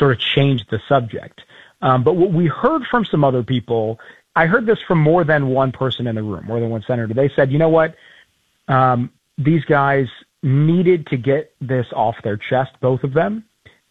sort of change the subject. But what we heard from some other people, I heard this from more than one person in the room, more than one senator. They said, you know what? These guys needed to get this off their chest, both of them.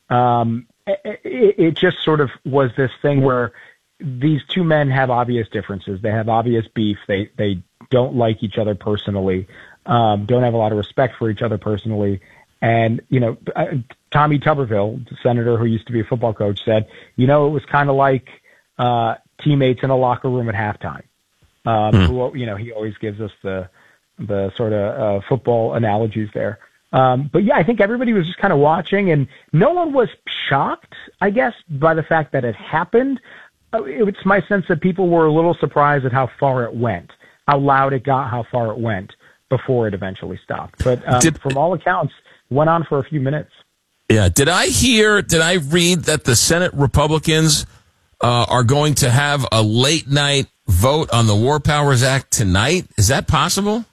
It just sort of was this thing where these two men have obvious differences. They have obvious beef. They don't like each other personally, don't have a lot of respect for each other personally. And, Tommy Tuberville, the senator who used to be a football coach, said, it was kind of like teammates in a locker room at halftime. He always gives us the sort of football analogies there. But yeah, I think everybody was just kind of watching, and no one was shocked, I guess, by the fact that it happened. It's my sense that people were a little surprised at how far it went, how loud it got, how far it went before it eventually stopped. But from all accounts, went on for a few minutes. Yeah. Did I read that the Senate Republicans are going to have a late night vote on the War Powers Act tonight? Is that possible?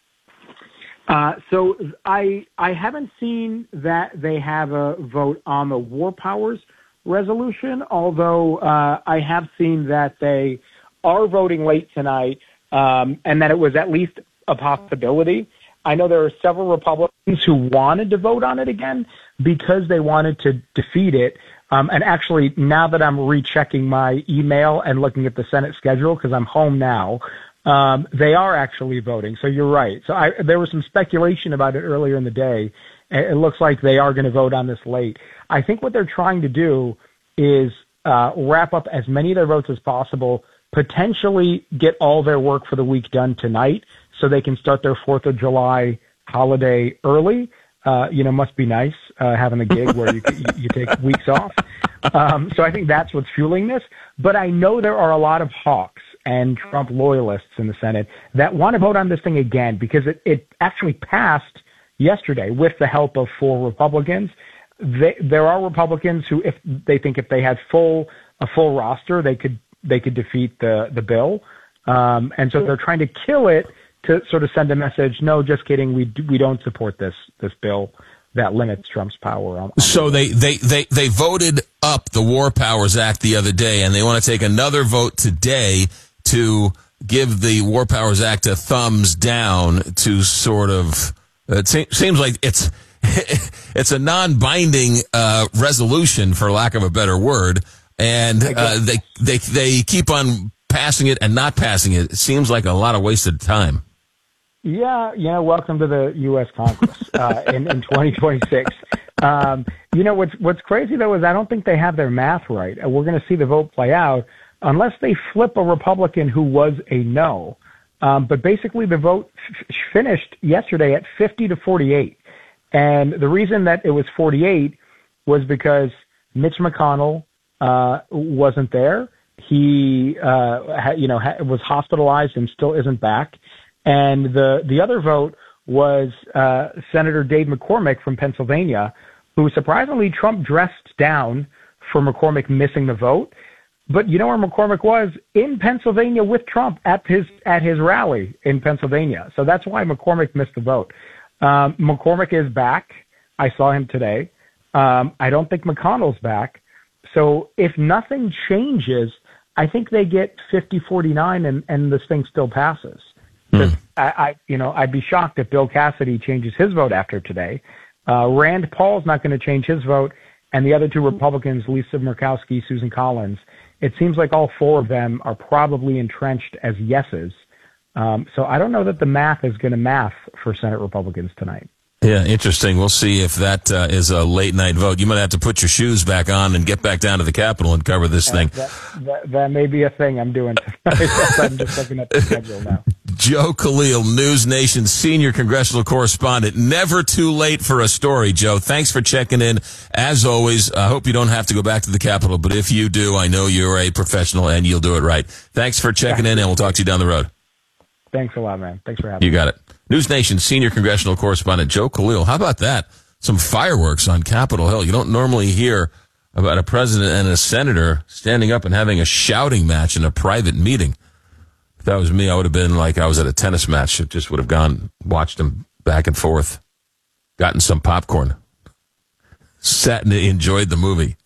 So I haven't seen that they have a vote on the War Powers resolution, although I have seen that they are voting late tonight, and that it was at least a possibility. I know there are several Republicans who wanted to vote on it again because they wanted to defeat it. And actually, now that I'm rechecking my email and looking at the Senate schedule, because I'm home now, they are actually voting. So you're right. So there was some speculation about it earlier in the day. It looks like they are going to vote on this late. I think what they're trying to do is wrap up as many of their votes as possible, potentially get all their work for the week done tonight so they can start their 4th of July holiday early. Must be nice having a gig where you take weeks off. So I think that's what's fueling this. But I know there are a lot of hawks and Trump loyalists in the Senate that want to vote on this thing again because it actually passed yesterday with the help of 4 Republicans. There are Republicans who, if they had a full roster, they could defeat the bill. And so they're trying to kill it to sort of send a message. No, just kidding. We don't support this bill that limits Trump's power. So they voted up the War Powers Act the other day, and they want to take another vote today to give the War Powers Act a thumbs down to sort of, it seems like it's a non-binding resolution, for lack of a better word, and they keep on passing it and not passing it. It seems like a lot of wasted time. Yeah, welcome to the U.S. Congress in 2026. What's crazy, though, is I don't think they have their math right. We're going to see the vote play out unless they flip a Republican who was a no. But basically, the vote finished yesterday at 50-48. And the reason that it was 48 was because Mitch McConnell wasn't there. He, was hospitalized and still isn't back. And the other vote was Senator Dave McCormick from Pennsylvania, who surprisingly Trump dressed down for McCormick missing the vote. But you know where McCormick was? In Pennsylvania with Trump at his rally in Pennsylvania. So that's why McCormick missed the vote. McCormick is back. I saw him today. I don't think McConnell's back. So if nothing changes, I think they get 50-49 and this thing still passes. I'd be shocked if Bill Cassidy changes his vote after today. Rand Paul's not going to change his vote, and the other 2 Republicans, Lisa Murkowski, Susan Collins, it seems like all 4 of them are probably entrenched as yeses. So I don't know that the math is going to math for Senate Republicans tonight. Yeah, interesting. We'll see if that is a late night vote. You might have to put your shoes back on and get back down to the Capitol and cover this thing. That may be a thing I'm doing tonight. I'm just looking at the schedule now. Joe Khalil, News Nation senior congressional correspondent. Never too late for a story, Joe. Thanks for checking in. As always, I hope you don't have to go back to the Capitol, but if you do, I know you're a professional and you'll do it right. Thanks for checking in, and we'll talk to you down the road. Thanks a lot, man. Thanks for having me. You got it. News Nation senior congressional correspondent Joe Khalil. How about that? Some fireworks on Capitol Hill. You don't normally hear about a president and a senator standing up and having a shouting match in a private meeting. If that was me, I would have been like I was at a tennis match. It just would have gone, watched them back and forth, gotten some popcorn, sat and enjoyed the movie.